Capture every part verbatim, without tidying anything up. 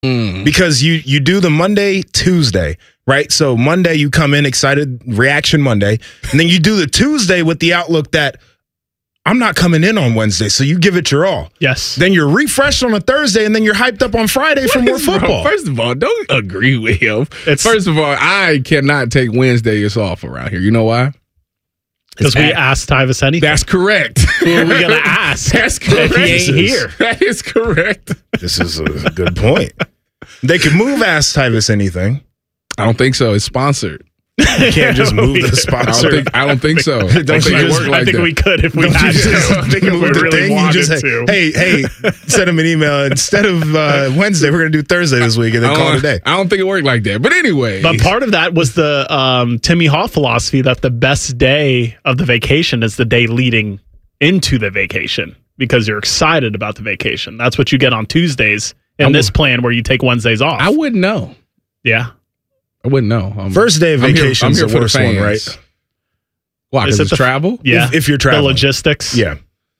Mm. Because you you do the Monday, Tuesday, right? So Monday you come in excited, reaction Monday, and then you do the Tuesday with the outlook that I'm not coming in on Wednesday, so you give it your all. Yes. Then you're refreshed on a Thursday, and then you're hyped up on Friday for more football. First of all, don't agree with him. It's- First of all, I cannot take Wednesdays off around here. You know why? Because we at- asked Tyvis anything. That's correct. Who are we going to ask? That's correct. If he ain't here. That is correct. This is a good point. They could move Ask Tyvis anything. I don't think so. It's sponsored. You can't just move the I sponsor. don't think, I don't think so. Don't Don't you think it just- work I like think that. we could if we Don't you had just to. think if move we the really thing? You wanted just say, to. hey, hey, send him an email. Instead of uh, Wednesday, we're going to do Thursday this week, and then I call it a don't, day. I don't think it worked like that. But anyway. But part of that was the um, Timmy Haw philosophy that the best day of the vacation is the day leading into the vacation because you're excited about the vacation. That's what you get on Tuesdays in I this would- plan where you take Wednesdays off. I wouldn't know. yeah. I wouldn't know. I'm, First day of I'm here- vacation I'm is here the for the worst one, fans. right? Why? Is Because it it's the- travel? Yeah. If, if you're The traveling. logistics. Yeah.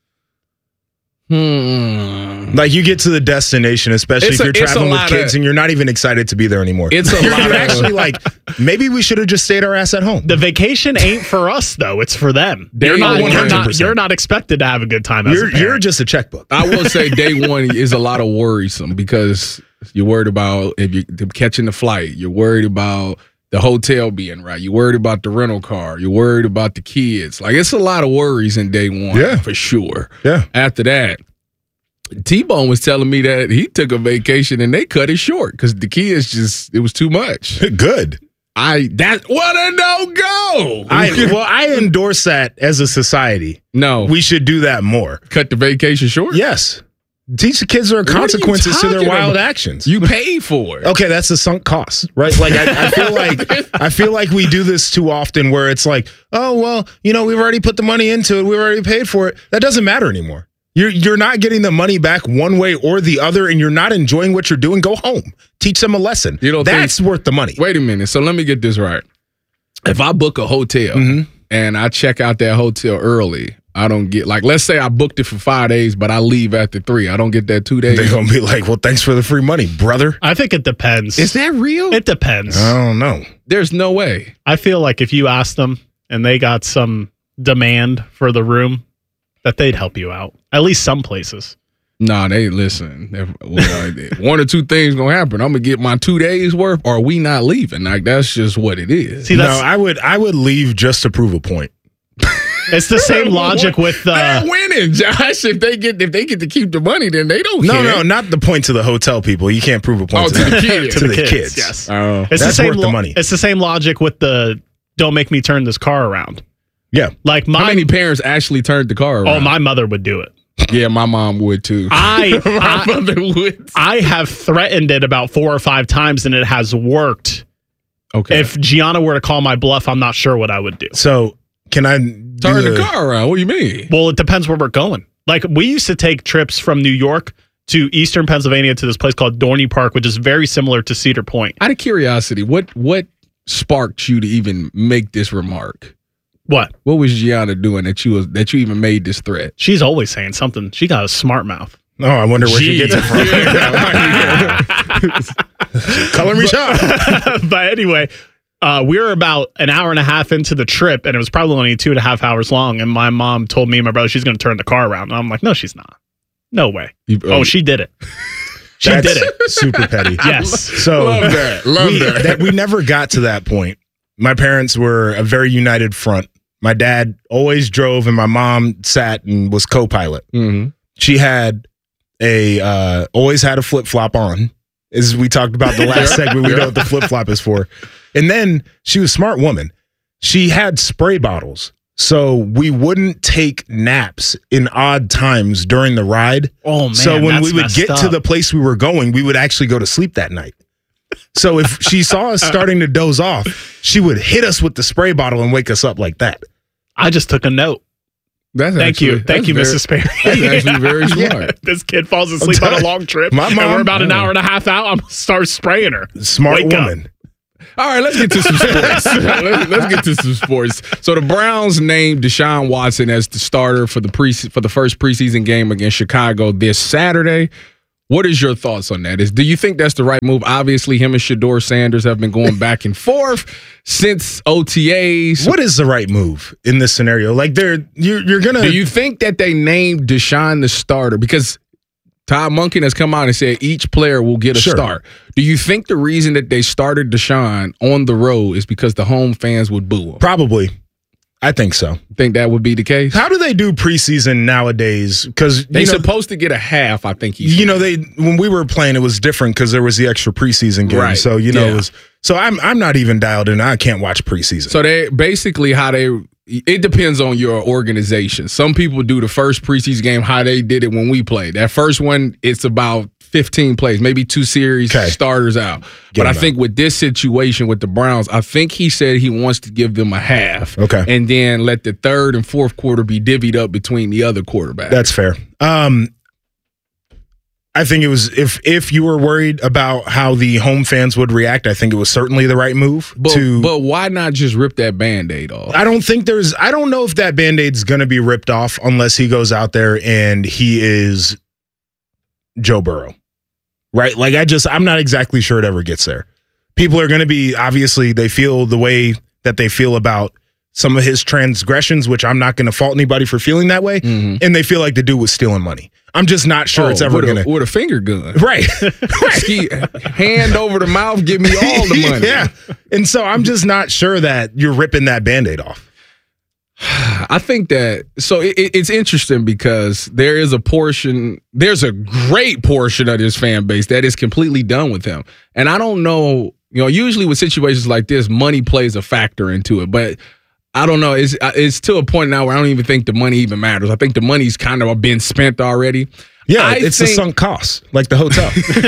Hmm. Like you get to the destination, especially It's if a- you're it's a traveling with lot kids of- and you're not even excited to be there anymore. It's a you're, lot you're of- actually like, maybe we should have just stayed our ass at home. The vacation ain't for us though; it's for them. They You're not, are you're not. one hundred percent. You're not expected to have a good time. As You're, a parent. you're just a checkbook. I will say day one is a lot of worrisome because you're worried about if you're catching the flight. You're worried about the hotel being right. You're worried about the rental car. You're worried about the kids. Like it's a lot of worries in day one, Yeah. for sure. Yeah. After that, T-Bone was telling me that he took a vacation and they cut it short because the kids just it was too much. Good. I that what a no go. I well, I endorse that as a society. no, We should do that more. cut the vacation short. Yes. Teach the kids there are are you consequences to their talking wild about? actions. You paid for it. Okay, that's a sunk cost, right? Like I, I feel like I feel like we do this too often, where it's like, oh well, you know, we've already put the money into it, we've already paid for it. That doesn't matter anymore. You're you're not getting the money back one way or the other, and you're not enjoying what you're doing. Go home, teach them a lesson. You don't That's think- worth the money. Wait a minute. So let me get this right. If I book a hotel Mhm. and I check out that hotel early, I don't get like let's say I booked it for five days, but I leave after three. I don't get that two days. They're gonna be like, well, thanks for the free money, brother. I think it depends. Is that real? It depends. I don't know. There's no way. I feel like if you asked them and they got some demand for the room, that they'd help you out. At least some places. Nah, they listen. If, well, one or two things gonna happen. I'm gonna get my two days worth, or we not leaving. Like that's just what it is. See, No, that's I would I would leave just to prove a point. it's the same logic with uh, They're winning, Josh. If they get if they get to keep the money, then they don't. No, care. no, not the point to the hotel people. You can't prove a point Oh, to, to the them. kids. to, to the, the kids. kids. Yes, Oh. it's That's the same worth the lo- money. It's the same logic with the "don't make me turn this car around." Yeah. Like How my many parents actually turned the car around? oh, my mother would do it. Yeah, my mom would too. I my I, mother would. I have threatened it about four or five times, and it has worked. Okay. If Gianna were to call my bluff, I'm not sure what I would do. So can I Turn do the car around. What do you mean? Well, it depends where we're going. Like we used to take trips from New York to Eastern Pennsylvania to this place called Dorney Park, which is very similar to Cedar Point. Out of curiosity, what what sparked you to even make this remark? What? What was Gianna doing that you was that you even made this threat? She's always saying something. She got a smart mouth. Oh, I wonder where she gets it from. Color me shocked. But anyway, uh, we were about an hour and a half into the trip, and it was probably only two and a half hours long. And my mom told me and my brother she's going to turn the car around. And I'm like, no, she's not. No way. You- Oh, she did it. She That's did it. super petty. Yes. So love that. Love we, that. that we never got to that point. My parents were a very united front. My dad always drove, and my mom sat and was co-pilot. Mm-hmm. She had a uh, always had a flip flop on, as we talked about the last segment. We know what the flip flop is for. And then she was a smart woman. She had spray bottles, so we wouldn't take naps in odd times during the ride. Oh, man. So when that's we would messed get to up. the place we were going, we would actually go to sleep that night. So if she saw us starting to doze off, she would hit us with the spray bottle and wake us up like that. I just took a note. That's Thank actually, you. Thank that's you, very- Missus Perry. That's actually very smart. This kid falls asleep on a long trip, My and mom- we're about an hour and a half out. I'm going to start spraying her. Smart Wake up. woman. All right, let's get to some sports. let's, let's get to some sports. So the Browns named Deshaun Watson as the starter for the pre for the first preseason game against Chicago this Saturday. What is your thoughts on that? Is do you think that's the right move? Obviously, him and Shedeur Sanders have been going back and forth since O T As. What is the right move in this scenario? Like, they're you're, you're gonna. Do you think that they named Deshaun the starter because Todd Monken has come out and said each player will get a Sure. start? Do you think the reason that they started Deshaun on the road is because the home fans would boo him? Probably. I think so. Think that would be the case? How do they do preseason nowadays? Because They you know, supposed to get a half, I think. He you know, they when we were playing, it was different because there was the extra preseason game. Right. So you know, Yeah. it was, so I'm I'm not even dialed in. I can't watch preseason. So they basically how they it depends on your organization. Some people do the first preseason game how they did it when we played. That first one, it's about fifteen plays, maybe two series, Okay. starters out. Get but I him think with this situation with the Browns, I think he said he wants to give them a half. Okay. And then let the third and fourth quarter be divvied up between the other quarterbacks. That's fair. Um, I think it was if if you were worried about how the home fans would react, I think it was certainly the right move but, to. but why not just rip that Band-Aid off? I don't think there's. I don't know if that Band-Aid's going to be ripped off unless he goes out there and he is Joe Burrow, right? Like I just, I'm not exactly sure it ever gets there. People are going to be obviously they feel the way that they feel about some of his transgressions, which I'm not going to fault anybody for feeling that way, Mm-hmm. and they feel like the dude was stealing money. I'm just not sure Oh, it's ever with going a, to. with a finger gun. Right. right. Ski- hand over the mouth, give me all the money. Yeah. And so I'm just not sure that you're ripping that Band-Aid off. I think that so it, it's interesting because there is a portion, there's a great portion of this fan base that is completely done with him. And I don't know, you know, usually with situations like this, money plays a factor into it. But I don't know. It's it's to a point now where I don't even think the money even matters. I think the money's kind of been spent already. Yeah, I it's think, a sunk cost, like the hotel.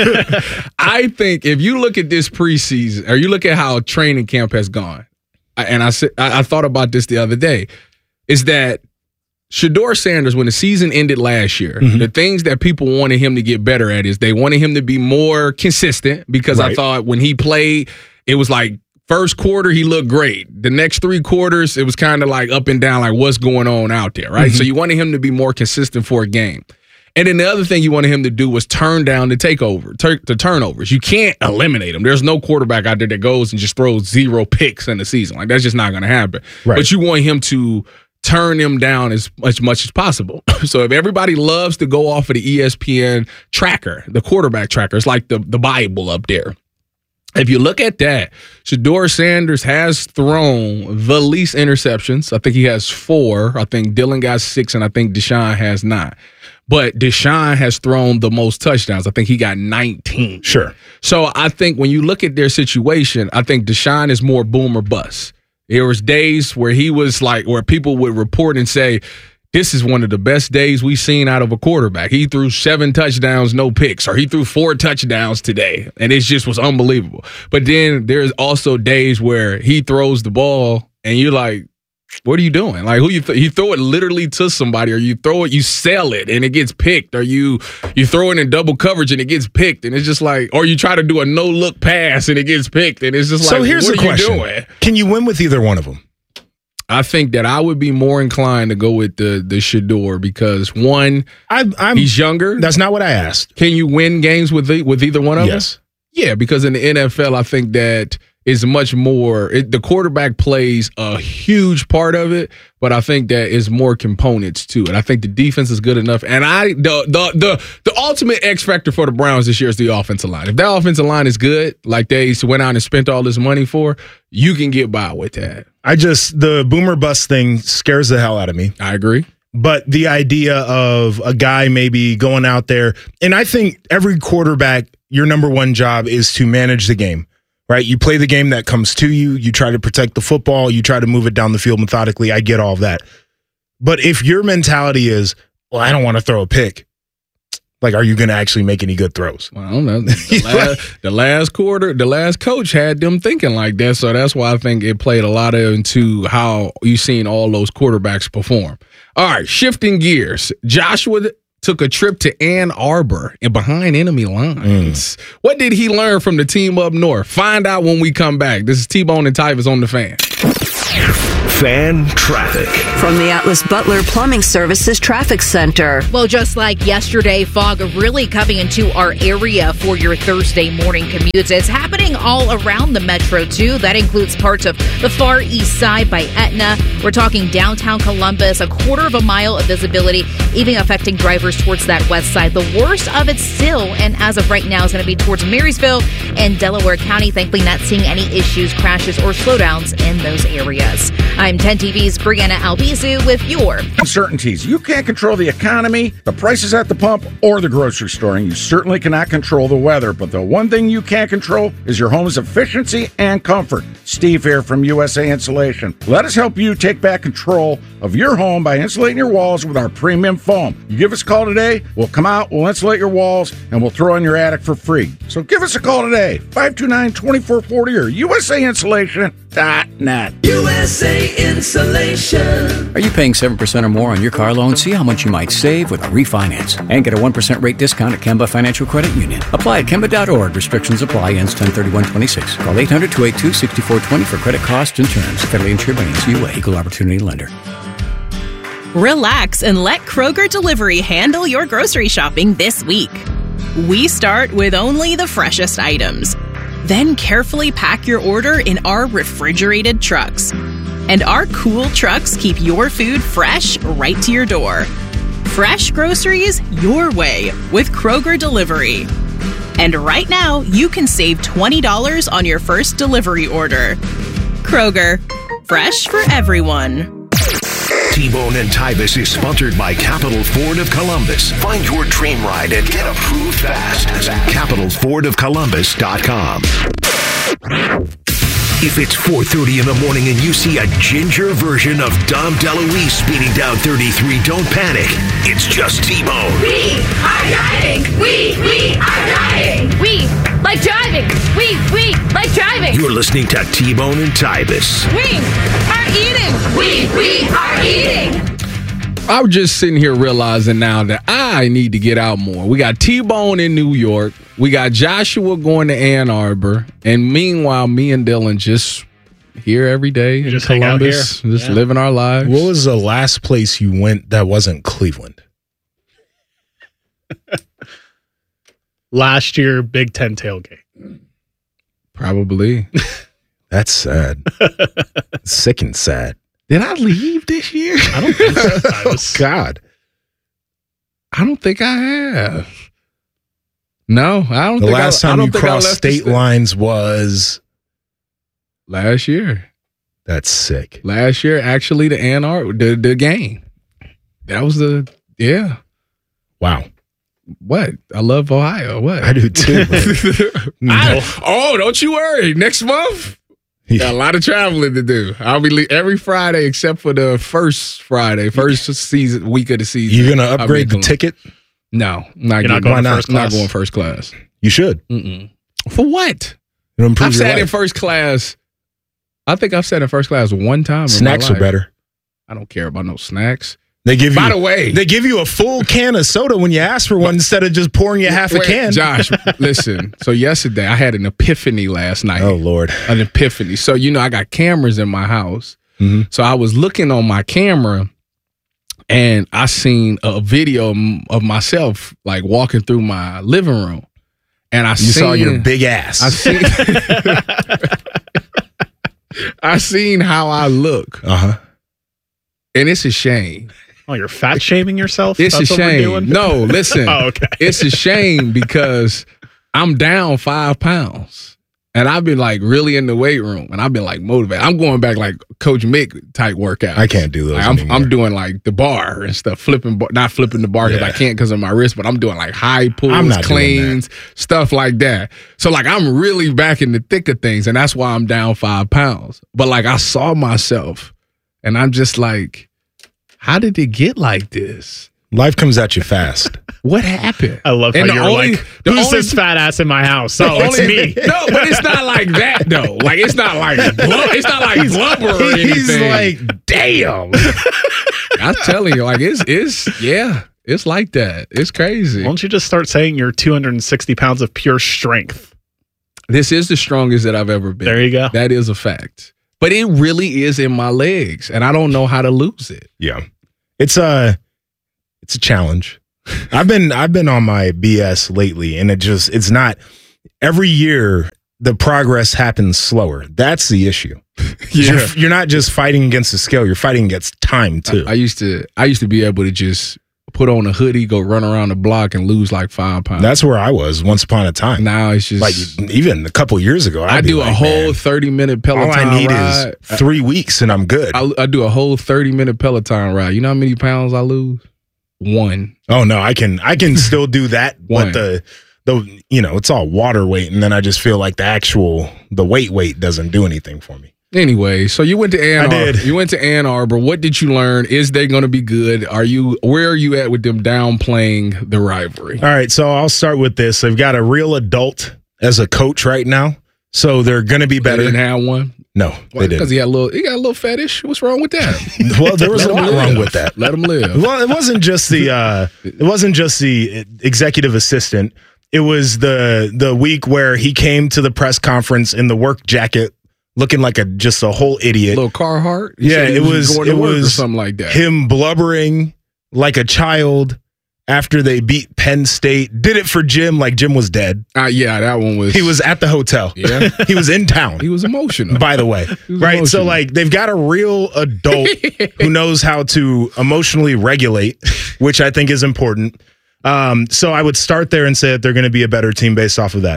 I think if you look at this preseason, or you look at how training camp has gone, I- and I said I, I thought about this the other day, is that Shedeur Sanders, when the season ended last year, Mm-hmm. the things that people wanted him to get better at is they wanted him to be more consistent because I Right. thought when he played, it was like first quarter, he looked great. The next three quarters, it was kind of like up and down, like what's going on out there, right? Mm-hmm. So you wanted him to be more consistent for a game. And then the other thing you wanted him to do was turn down the takeover, tur- the turnovers. You can't eliminate them. There's no quarterback out there that goes and just throws zero picks in the season. Like that's just not going to happen. Right. But you want him to turn them down as, as much as possible. So if everybody loves to go off of the E S P N tracker, the quarterback tracker, it's like the, the Bible up there. If you look at that, Shedeur Sanders has thrown the least interceptions. I think he has four. I think Dylan got six, and I think Deshaun has nine. But Deshaun has thrown the most touchdowns. I think he got nineteen. Sure. So I think when you look at their situation, I think Deshaun is more boom or bust. There was days where he was like, where people would report and say, this is one of the best days we've seen out of a quarterback. He threw seven touchdowns, no picks, or he threw four touchdowns today, and it just was unbelievable. But then there's also days where he throws the ball, and you're like, what are you doing? Like, who you th- you throw it literally to somebody, or you throw it, you sell it, and it gets picked, or you you throw it in double coverage and it gets picked, and it's just like, or you try to do a no look pass and it gets picked, and it's just So like, here's what the are question: you doing? Can you win with either one of them? I think that I would be more inclined to go with the the Shedeur because one, I, I'm. he's younger. That's not what I asked. Can you win games with the, with either one of them? Yes. Yeah, because in the N F L, I think that is much more. It, the quarterback plays a huge part of it, but I think that is more components to it. I think the defense is good enough, and I the the the the ultimate X factor for the Browns this year is the offensive line. If that offensive line is good, like they went out and spent all this money for, you can get by with that. I just the boomer bust thing scares the hell out of me. I agree. But the idea of a guy maybe going out there, and I think every quarterback, your number one job is to manage the game, right? You play the game that comes to you. You try to protect the football. You try to move it down the field methodically. I get all of that. But if your mentality is, well, I don't want to throw a pick, like, are you going to actually make any good throws? Well, I don't know. The last, the last quarter, the last coach had them thinking like that. So that's why I think it played a lot into how you've seen all those quarterbacks perform. All right, shifting gears. Joshua took a trip to Ann Arbor and behind enemy lines. Mm. What did he learn from the team up north? Find out when we come back. This is T-Bone and Tyvus on The Fan. Fan Traffic. From the Atlas Butler Plumbing Services Traffic Center. Well, just like yesterday, fog really coming into our area for your Thursday morning commutes. It's happening all around the metro, too. That includes parts of the far east side by Etna. We're talking downtown Columbus, a quarter of a mile of visibility, even affecting drivers towards that west side. The worst of it still, and as of right now, is going to be towards Marysville and Delaware County. Thankfully, not seeing any issues, crashes, or slowdowns in those areas. I'm ten T V's Brianna Albizu with your uncertainties. You can't control the economy, the prices at the pump, or the grocery store, and you certainly cannot control the weather. But the one thing you can control is your home's efficiency and comfort. Steve here from U S A Insulation. Let us help you take back control of your home by insulating your walls with our premium foam. You give us a call today, we'll come out, we'll insulate your walls, and we'll throw in your attic for free. So give us a call today, five two nine, two four four zero or U S A Insulation dot net. U S A Insulation. Are you paying seven percent or more on your car loan? See how much you might save with a refinance and get a one percent rate discount at Kemba Financial Credit Union. Apply at Kemba dot org. Restrictions apply. Ends ten thirty-one twenty-six. Call eight hundred, two eight two, six four two zero for credit costs and terms. Federally insured by N C U A. Equal Opportunity Lender. Relax and let Kroger Delivery handle your grocery shopping this week. We start with only the freshest items. Then carefully pack your order in our refrigerated trucks. And our cool trucks keep your food fresh right to your door. Fresh groceries your way with Kroger Delivery. And right now, you can save twenty dollars on your first delivery order. Kroger, fresh for everyone. T-Bone and Tybus is sponsored by Capital Ford of Columbus. Find your dream ride and get approved fast at capital ford of columbus dot com. If it's four thirty in the morning and you see a ginger version of Dom DeLuise speeding down thirty-three, don't panic. It's just T-Bone. We are driving. We, we are driving. We like driving. We, we like driving. You're listening to T-Bone and Tybus. We are eating. We, we are eating. I was just sitting here realizing now that I need to get out more. We got T-Bone in New York. We got Joshua going to Ann Arbor. And meanwhile, me and Dylan just here every day in just Columbus, just yeah. living our lives. What was the last place you went that wasn't Cleveland? Last year, Big Ten tailgate. Probably. That's sad. Sick and sad. Did I leave this year? I don't think so. Oh, God. I don't think I have. No, I don't the think last I, time I you crossed state, state lines was last year. That's sick. Last year, actually, the Ann Arbor, the, the game. That was the, yeah. Wow. What? I love Ohio. What? I do too. no. I, oh, don't you worry. Next month, got a lot of traveling to do. I'll be le- every Friday except for the first Friday, first season week of the season. You're gonna upgrade the ticket? No, not, You're not going going first class. Not going first class. You should. Mm-mm. For what? It'll improve I've your sat life. in first class. I think I've sat in first class one time. Snacks are better. I don't care about no snacks. They give you, by the way, they give you a full can of soda when you ask for one instead of just pouring you half wait, a can. Josh, listen. So yesterday I had an epiphany last night. Oh Lord, an epiphany. So you know I got cameras in my house. Mm-hmm. So I was looking on my camera, and I seen a video of myself like walking through my living room, and I you seen, saw your big ass. I seen, I seen how I look. Uh huh. And it's a shame. Oh, you're fat shaming yourself? It's That's a what we're shame. doing? No, listen. Oh, okay. It's a shame because I'm down five pounds. And I've been like really in the weight room and I've been like motivated. I'm going back like Coach Mick type workouts. I can't do those. Like, I'm, anymore. I'm doing like the bar and stuff, flipping, bar, not flipping the bar because Yeah. I can't because of my wrist, but I'm doing like high pulls, I'm not doing cleans, stuff like that. So like I'm really back in the thick of things and that's why I'm down five pounds. But like I saw myself and I'm just like, how did it get like this? Life comes at you fast. What happened? I love And how the you're only- like, the who's only- this fat ass in my house? Oh, it's Only- me. No, but it's not like that though. Like it's not like blub- it's not like blubber or anything. He's like, damn. I'm telling you, like it's it's yeah, it's like that. It's crazy. Why don't you just start saying you're two hundred sixty pounds of pure strength? This is the strongest that I've ever been. There you go. That is a fact. but it really is in my legs, and I don't know how to lose it. Yeah, it's a it's a challenge. I've been I've been on my B S lately, and it just it's not every year. The progress happens slower. That's the issue. Yeah. You're, you're not just fighting against the scale. You're fighting against time too. I, I used to I used to be able to just put on a hoodie, go run around the block, and lose like five pounds. That's where I was once upon a time. Now it's just like even a couple years ago. I'd I do like, a whole man, thirty minute Peloton all I need ride. is three weeks and I'm good. I, I do a whole thirty minute Peloton ride. You know how many pounds I lose? One. Oh no, I can I can still do that. One. But the the you know it's all water weight, and then I just feel like the actual the weight weight doesn't do anything for me. Anyway, so you went to Ann Arbor. I did. You went to Ann Arbor. What did you learn? Is they going to be good? Are you where are you at with them downplaying the rivalry? All right, so I'll start with this. They've got a real adult as a coach right now, so they're going to be better. They didn't have one. No, they didn't. Because he had a little, he got a little fetish. What's wrong with that? Well, there was a Let him lot live. wrong with that. Let him live. Well, it wasn't just the uh, it wasn't just the executive assistant. It was the the week where he came to the press conference in the work jacket, looking like a just a whole idiot. Little Carhartt. He Yeah, said he it was going to it work or was something like that. him blubbering like a child after they beat Penn State. Did it for Jim like Jim was dead. Uh, yeah, that one was. He was at the hotel. Yeah, he was in town. he was emotional. By the way, was right? So emotional. like they've got a real adult who knows how to emotionally regulate, which I think is important. Um, so I would start there and say that they're going to be a better team based off of that.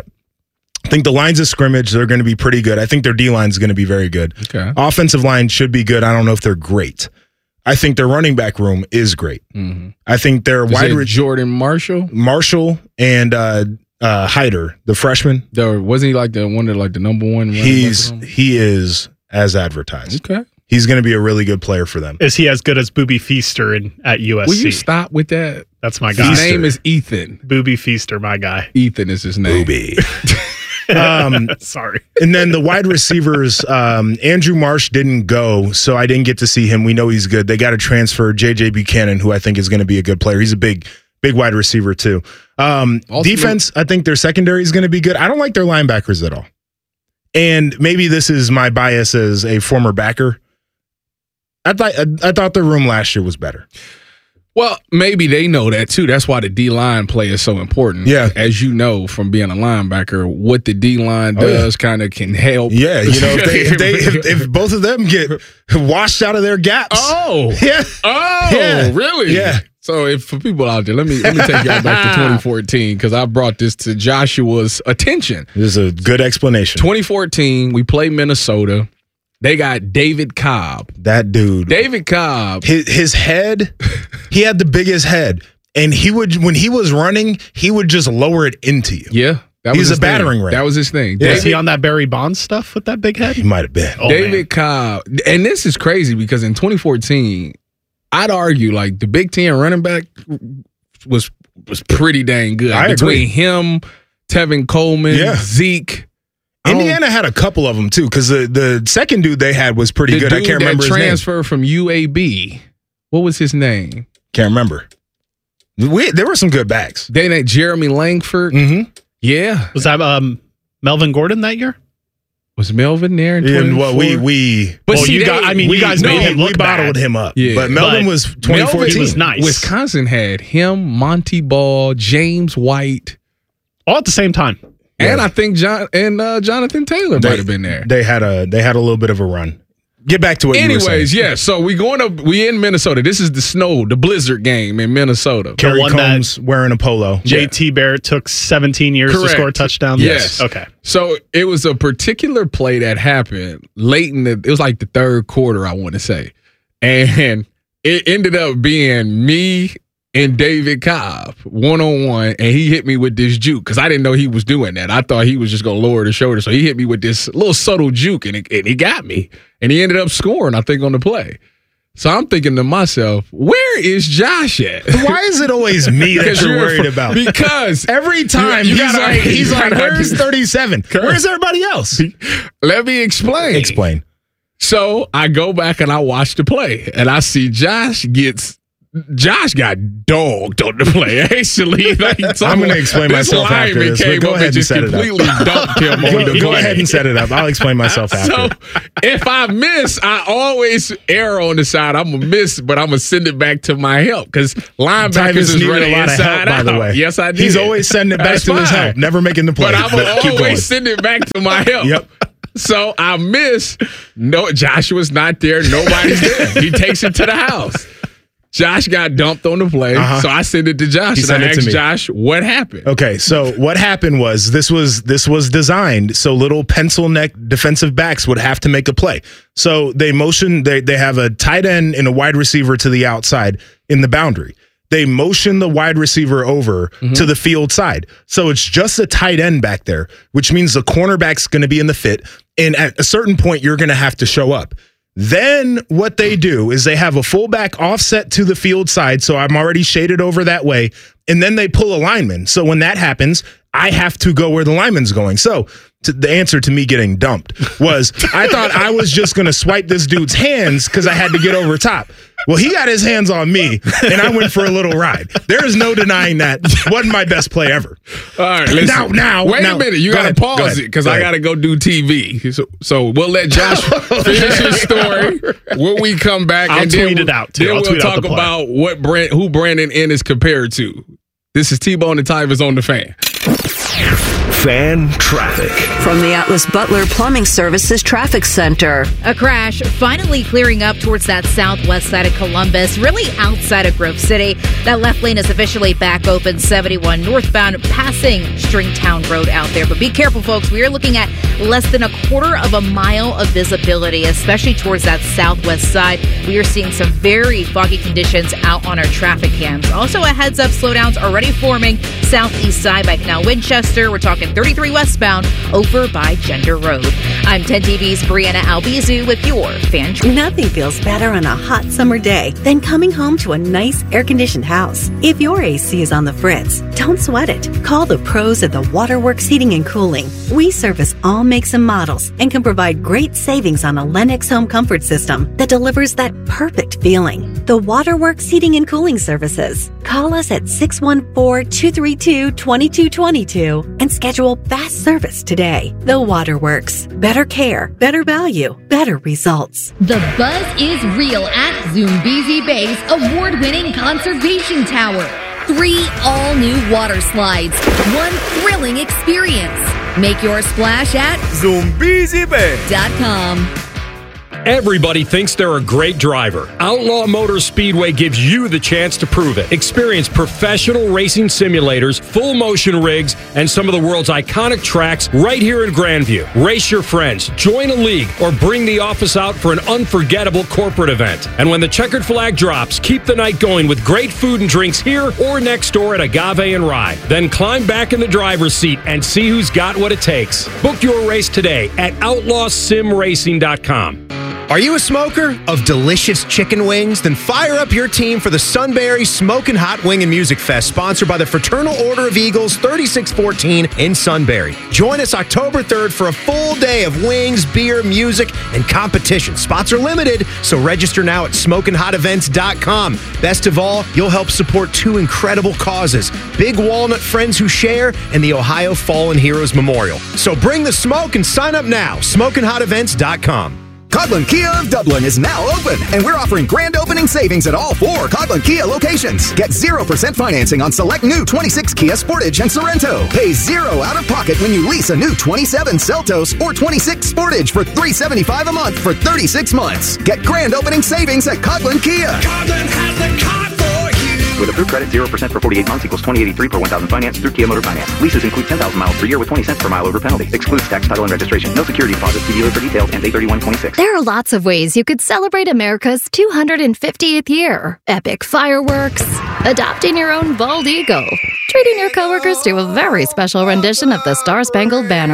I think the lines of scrimmage, they're going to be pretty good. I think their D line is going to be very good. Okay. Offensive line should be good. I don't know if they're great. I think their running back room is great. Mm-hmm. I think their Is wide it re- Jordan Marshall. Marshall and uh, uh, Hyder, the freshman, There wasn't he like the one that like the number one. running he's back or he is as advertised. something? Okay. He's going to be a really good player for them. Is he as good as Booby Feaster in, at U S C? Will you stop with that? That's my guy. His name is Ethan. Booby Feaster, my guy. Ethan is his name. Booby. um, Sorry. and then the wide receivers, um, Andrew Marsh didn't go, so I didn't get to see him. We know he's good. They got to transfer J J Buchanan, who I think is going to be a good player. He's a big, big wide receiver too. Um, Also- defense, I think their secondary is going to be good. I don't like their linebackers at all. And maybe this is my bias as a former backer. I thought I, I thought their room last year was better. Well, maybe they know that too. That's why the D line play is so important. Yeah. As you know from being a linebacker, what the D line Oh, yeah. does kind of can help. Yeah, you know, if they if, they, if, if both of them get washed out of their gaps. Oh. Yeah. Oh, Yeah. really? Yeah. So if for people out there, let me let me take y'all back to twenty fourteen because I brought this to Joshua's attention. This is a good explanation. twenty fourteen, we play Minnesota. They got David Cobb. That dude. David Cobb. His, his head, he had the biggest head. And he would, when he was running, he would just lower it into you. Yeah. That He's was a his battering thing. ram. That was his thing. Yeah. Is he on that Barry Bonds stuff with that big head? He might have been. Oh, David man. Cobb. And this is crazy because in twenty fourteen, I'd argue like the Big Ten running back was was pretty dang good. I Between agree. him, Tevin Coleman, Yeah. Zeke. I don't- Indiana had a couple of them too, because the, the second dude they had was pretty the good. I dude can't that remember his name. transferred from U A B. What was his name? Can't remember. We, there were some good backs. They named Jeremy Langford. Mm-hmm. Yeah. Was that um, Melvin Gordon that year? Was Melvin there in And well, we twenty-four? we But Well, see, you they- got- I mean, we, you guys no, made him we look bottled bad. him up. Yeah. But Melvin But was twenty fourteen. Melvin, He was nice. Wisconsin had him, Monty Ball, James White, All at the same time. and I think John and uh, Jonathan Taylor They- might have been there. They had a they had a little bit of a run. Get back to what you were Anyways, saying. yeah. So we going up. We in Minnesota. This is the snow, the blizzard game in Minnesota. Kerry one that- Combs wearing a polo. J T Barrett took seventeen years Correct. to score a touchdown. Yes. Okay. So it was a particular play that happened late in the. It was like the third quarter, I want to say, and it ended up being me and David Cobb one on one, and he hit me with this juke because I didn't know he was doing that. I thought he was just gonna lower the shoulder, so he hit me with this little subtle juke, and, it, and he got me, and he ended up scoring. I think on the play. So I'm thinking to myself, where is Josh at? Why is it always me that Because you're you're worried fr- about? Because Every time you he's gotta- like, he's you like, gotta- where's thirty-seven? Where's everybody else? let me explain. Explain. So I go back and I watch the play, and I see Josh gets Josh got dogged on the play. Actually, like, I'm going to explain myself after this. But go ahead and set it up. Completely dumped him on the Go play. ahead and set it up. I'll explain myself after. So if I miss, I always err on the side. I'm gonna miss, but I'm gonna send it back to my help because linebackers Tyvis is needed running a lot of inside help, by the out. way. Yes, I did. He's always sending it back That's to his fine. help, never making the play. But I'm gonna Keep going. always send it back to my help. Yep. So I miss. No, Joshua's not there. Nobody's there. He takes it to the house. Josh got dumped on the play, Uh-huh. so I sent it to Josh He and sent I it to asked me. Josh what happened. Okay, so what happened was this was this was designed so little pencil neck defensive backs would have to make a play. So they motion they they have a tight end and a wide receiver to the outside in the boundary. They motion the wide receiver over Mm-hmm. to the field side. So it's just a tight end back there, which means the cornerback's going to be in the fit. And at a certain point, you're going to have to show up. Then what they do is they have a fullback offset to the field side. So I'm already shaded over that way. And then they pull a lineman. So when that happens, I have to go where the lineman's going. So to, the answer to me getting dumped was I thought I was just going to swipe this dude's hands because I had to get over top. Well, he got his hands on me, and I went for a little ride. There is no denying that. Wasn't my best play ever. All right, listen. Now, now, wait now, a minute. You go got to ahead, pause go ahead, it because go I ahead. got to go do T V. So, so we'll let Josh finish his story when we come back. I'll and then tweet we'll, it out, too. Then I'll we'll tweet out talk the play. about what Brand, who Brandon N is compared to. This is T-Bone and Tyvis on the Fan. Fan traffic. From the Atlas Butler Plumbing Services Traffic Center. A crash finally clearing up towards that southwest side of Columbus, really outside of Grove City. That left lane is officially back open, seventy-one northbound, passing Stringtown Road out there. But be careful, folks. We are looking at less than a quarter of a mile of visibility, especially towards that southwest side. We are seeing some very foggy conditions out on our traffic cams. Also, a heads up, slowdowns already forming southeast side by Canal Winchester. We're talking thirty-three westbound over by Gender Road. I'm ten T V's Brianna Albizu with your Fan Traffic. Nothing feels better on a hot summer day than coming home to a nice air-conditioned house. If your A C is on the fritz, don't sweat it. Call the pros at the Waterworks Heating and Cooling. We service all makes and models and can provide great savings on a Lennox home comfort system that delivers that perfect feeling. The Waterworks Heating and Cooling Services. Call us at six one four, two three two, two two two two and schedule fast service today. The Waterworks. Better care, better value, better results. The buzz is real at Zoombezi Bay's award-winning conservation tower. Three all-new water slides, one thrilling experience. Make your splash at Zoombezi Bay dot com. Everybody thinks they're a great driver. Outlaw Motor Speedway gives you the chance to prove it. Experience professional racing simulators, full motion rigs, and some of the world's iconic tracks right here in Grandview. Race your friends, join a league, or bring the office out for an unforgettable corporate event. And when the checkered flag drops, keep the night going with great food and drinks here or next door at Agave and Rye. Then climb back in the driver's seat and see who's got what it takes. Book your race today at outlaw sim racing dot com. Are you a smoker of delicious chicken wings? Then fire up your team for the Sunbury Smokin' Hot Wing and Music Fest, sponsored by the Fraternal Order of Eagles thirty-six fourteen in Sunbury. Join us October third for a full day of wings, beer, music, and competition. Spots are limited, so register now at smokin hot events dot com. Best of all, you'll help support two incredible causes: Big Walnut Friends Who Share and the Ohio Fallen Heroes Memorial. So bring the smoke and sign up now. smokin hot events dot com. Coghlan Kia of Dublin is now open, and we're offering grand opening savings at all four Coghlan Kia locations. Get zero percent financing on select new twenty-six Kia Sportage and Sorrento. Pay zero out of pocket when you lease a new twenty-seven Seltos or twenty-six Sportage for three hundred seventy-five dollars a month for thirty-six months. Get grand opening savings at Coghlan Kia. Coghlan has the car for you. With approved credit, zero percent for forty-eight months equals twenty eighty-three per one thousand finance through Kia Motor Finance. Leases include ten thousand miles per year with twenty cents per mile over penalty. Excludes tax, title, and registration. No security deposit. See dealer for details. Ends eight thirty-one twenty-six. There are lots of ways you could celebrate America's two hundred fiftieth year. Epic fireworks, adopting your own bald eagle, treating your coworkers to a very special rendition of the Star-Spangled Banner.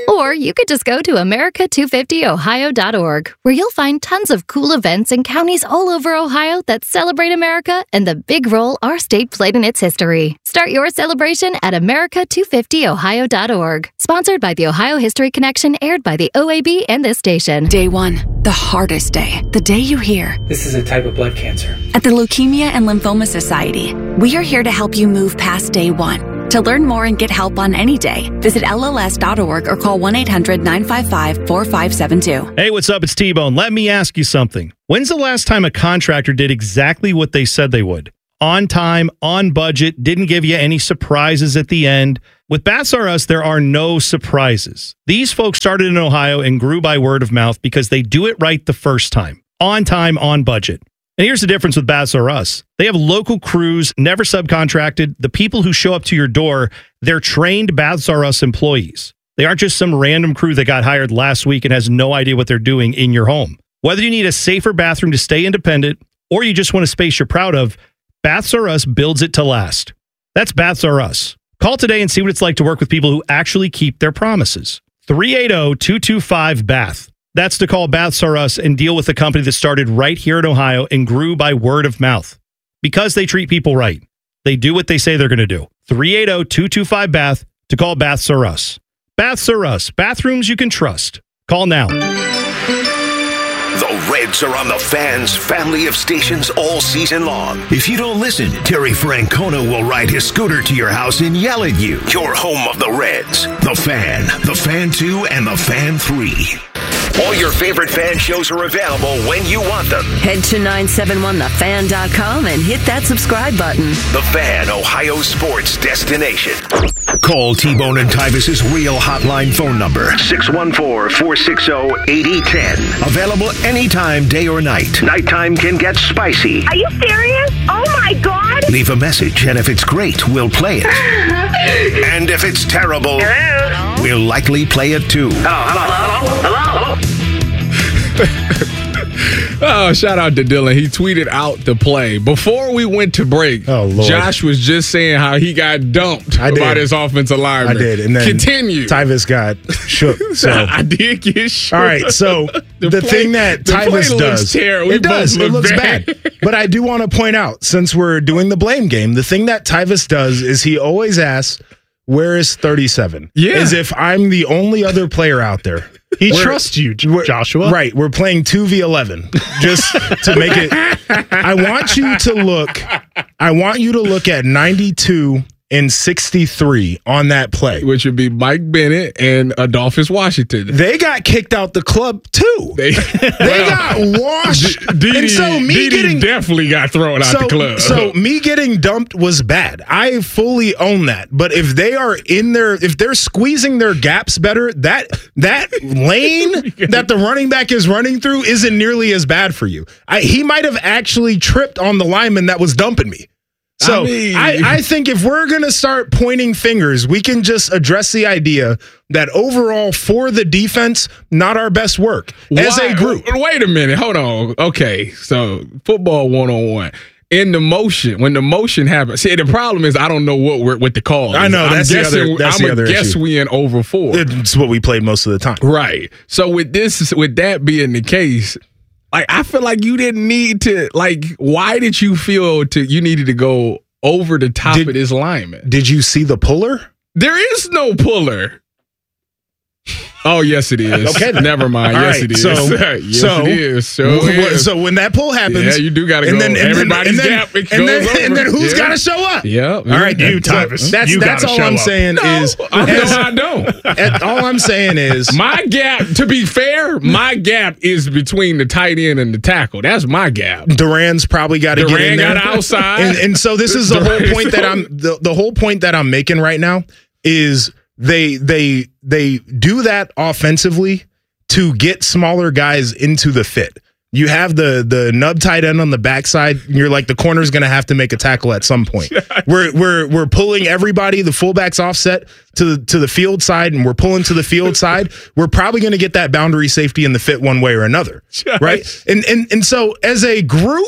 Or you could just go to America two fifty Ohio dot org, where you'll find tons of cool events in counties all over Ohio that celebrate America and the big role our state played in its history. Start your celebration at America two fifty Ohio dot org. Sponsored by the Ohio History Connection, aired by the O A B and this station. Day one, the hardest day. The day you hear, "This is a type of blood cancer." At the Leukemia and Lymphoma Society, we are here to help you move past day one. To learn more and get help on any day, visit L L S dot org or call one eight hundred nine five five four five seven two. Hey, what's up? It's T-Bone. Let me ask you something. When's the last time a contractor did exactly what they said they would? On time, on budget, didn't give you any surprises at the end. With Baths R Us, there are no surprises. These folks started in Ohio and grew by word of mouth because they do it right the first time. On time, on budget. And here's the difference with Baths R Us. They have local crews, never subcontracted. The people who show up to your door, they're trained Baths R Us employees. They aren't just some random crew that got hired last week and has no idea what they're doing in your home. Whether you need a safer bathroom to stay independent or you just want a space you're proud of, Baths R Us builds it to last. That's Baths R Us. Call today and see what it's like to work with people who actually keep their promises. three eight zero, two two five, B A T H. That's to call Baths R Us and deal with a company that started right here in Ohio and grew by word of mouth. Because they treat people right. They do what they say they're going to do. three eight zero, two two five, B A T H to call Baths R Us. Baths R Us. Bathrooms you can trust. Call now. The Reds are on the Fan's family of stations all season long. If you don't listen, Terry Francona will ride his scooter to your house and yell at you. You're home of the Reds. The Fan, The Fan two, and The Fan three. All your favorite Fan shows are available when you want them. Head to nine seven one the fan dot com and hit that subscribe button. The Fan, Ohio sports destination. Call T-Bone and Tyvis's real hotline phone number, six one four, four six zero, eight zero one zero. Available anytime, day or night. Nighttime can get spicy. Are you serious? Oh my God! Leave a message, and if it's great, we'll play it. And if it's terrible, hello? We'll likely play it too. Hello, hello, hello, hello, hello. Oh, shout out to Dylan. He tweeted out the play. Before we went to break, oh, Lord. Josh was just saying how he got dumped I about did. his offensive lineman. I did. And then Continue. Tyvis got shook. So. I did get shook. All right, so the, the play, thing that Tyvis does, it does. It looks bad. bad. But I do want to point out, since we're doing the blame game, the thing that Tyvis does is he always asks, where is thirty-seven? Yeah. As if I'm the only other player out there. He we're, trusts you, Joshua. Right. We're playing two v eleven just to make it. I want you to look. I want you to look at ninety-two and sixty-three on that play. Which would be Mike Bennett and Adolphus Washington. They got kicked out the club, too. They, they well, got washed. D- D- and so me D- D- getting definitely got thrown out so, the club. So me getting dumped was bad. I fully own that. But if they are in their, if they're squeezing their gaps better, that that lane that the running back is running through isn't nearly as bad for you. I, he might have actually tripped on the lineman that was dumping me. So I, mean, I, I think if we're going to start pointing fingers, we can just address the idea that overall for the defense, not our best work as Why? a group. Wait a minute. Hold on. Okay. So football one-on-one. In the motion, when the motion happens, see, the problem is I don't know what we're what the call is. I know. That's I'm the guessing, other, that's I'm the other guess issue. we in over four. It's what we played most of the time. Right. So with this, with that being the case, like I feel like you didn't need to. Like, why did you feel to you needed to go over the top did, of this lineman? Did you see the puller? There is no puller. Oh, yes, it is. Okay. Never mind. All yes, right. it is. So, yes, so, it is. So, w- so when that pull happens. Yeah, you do got to go. And then, and Everybody's then, gap. And then, and then, and then who's yeah. got to show up? Yeah. All right, you, Tyvis. So that's you that's all I'm up. saying no, is. I, as, no, I don't. All I'm saying is. My gap, to be fair, my gap is between the tight end and the tackle. That's my gap. Duran's probably got to get in there. Duran got outside. And, and so this is the Duran whole point that I'm the, the whole point that I'm making right now is they they they do that offensively to get smaller guys into the fit. You have the the nub tight end on the backside. And you're like the corner's going to have to make a tackle at some point. we're we're we're pulling everybody, the fullbacks offset to the, to the field side, and we're pulling to the field side. We're probably going to get that boundary safety in the fit one way or another, right? And and and so as a group,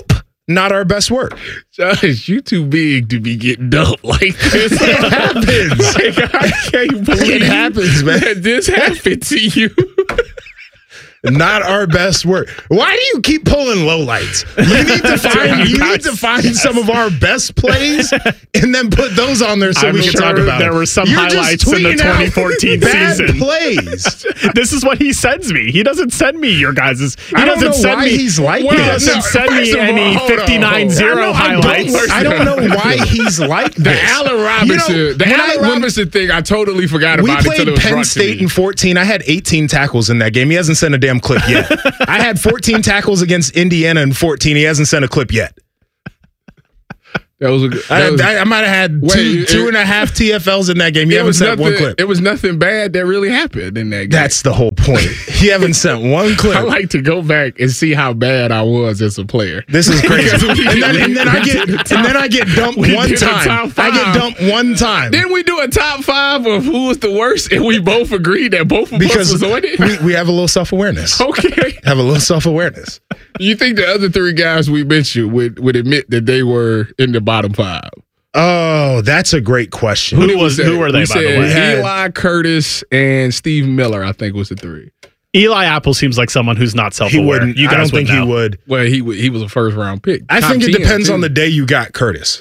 not our best work. Josh, you too big to be getting dumped like this. It happens. Like, I can't believe It happens, man. that this happened to you. Not our best work. Why do you keep pulling lowlights? You need to find you need to find some of our best plays and then put those on there so I'm we can sure talk about there it. were some You're just highlights in the tweeting out twenty fourteen bad season. plays. This is what he sends me. He doesn't send me your guys's. He I don't doesn't know send why me, he's like He this. doesn't No, send first me of all, any hold on, fifty-nine hold zero on. highlights. I don't know why he's like The this. Allen Robinson, You know, the when Allen I- when Robinson thing, I totally forgot We about it until it played was Penn brought to State me. in fourteen. I had eighteen tackles in that game. He hasn't sent a damn clip yet. I had fourteen tackles against Indiana in fourteen. He hasn't sent a clip yet. That was a good. I, that was- I, I might have had Wait, two, it- two and a half T F Ls in that game. You it haven't was sent nothing. one clip. It was nothing bad that really happened in that game. That's the whole point. You haven't sent one clip. I like to go back and see how bad I was as a player. This is crazy. Because we and, then, did- and then we I get did a and top- then I get dumped we one did a time. top I get five. dumped one time. Didn't we do a top five of who was the worst, and we both agreed that both of because us was on it? we, we have a little self awareness. Okay. Have a little self awareness. You think the other three guys we mentioned would, would admit that they were in the bottom five? Oh, that's a great question. Who did we was- say? who were they, We by the said way? had- Eli, Curtis, and Steve Miller, I think, was the three. Eli Apple seems like someone who's not He self-aware. wouldn't. You I guys don't think would know. he would. Well, he wa- he was a first round pick. I Top think it ten, depends too. on the day you got Curtis.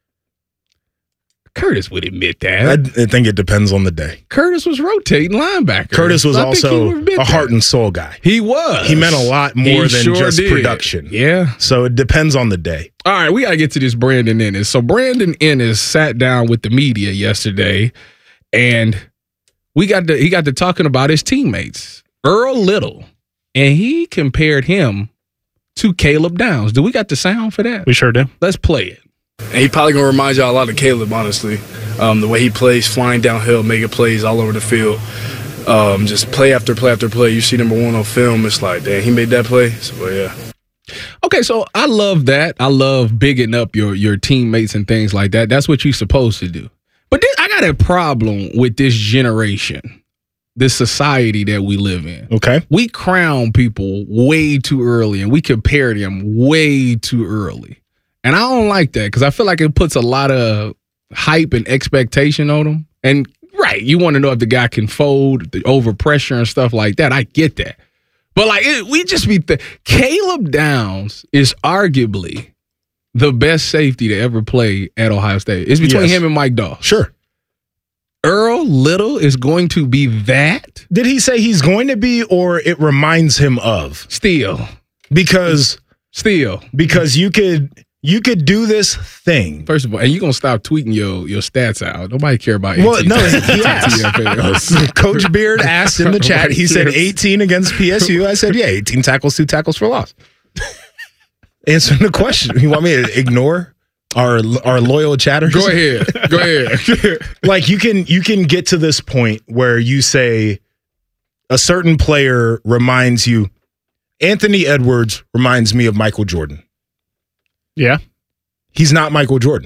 Curtis would admit that. I, I think it depends on the day. Curtis was rotating linebacker. Curtis was I think he also would admit a heart that. and soul guy. He was. He meant a lot more He than sure just did. production. Yeah. So it depends on the day. All right, we got to get to this Brandon Ennis. So Brandon Ennis sat down with the media yesterday, and we got to he got to talking about his teammates, Earl Little, and he compared him to Caleb Downs. Do we got the sound for that? We sure do. Let's play it. And he probably gonna remind y'all a lot of Caleb, honestly. Um, the way he plays, flying downhill, making plays all over the field, um, just play after play after play. You see number one on film, it's like, damn, he made that play. So yeah. Okay, so I love that. I love bigging up your your teammates and things like that. That's what you're supposed to do. But this, I got a problem with this generation, this society that we live in. Okay. We crown people way too early and we compare them way too early. And I don't like that because I feel like it puts a lot of hype and expectation on them. And right, you want to know if the guy can fold, the over pressure and stuff like that. I get that. But like it, we just be th- Caleb Downs is arguably the best safety to ever play at Ohio State. It's between Yes. him and Mike Doss. Sure. Earl Little is going to be that? Did he say he's going to be, or it reminds him of? Still. Because Still. because you could you could do this thing. First of all, and you're going to stop tweeting your, your stats out. Nobody care about Well, eighteen no, he tackles. asked. Coach Beard asked in the chat. He said Nobody cares. eighteen against P S U. I said, yeah, eighteen tackles, two tackles for loss. Answering the question. You want me to ignore our our loyal chatters? Go ahead. Go ahead. Like you can you can get to this point where you say a certain player reminds you. Anthony Edwards reminds me of Michael Jordan. Yeah. He's not Michael Jordan.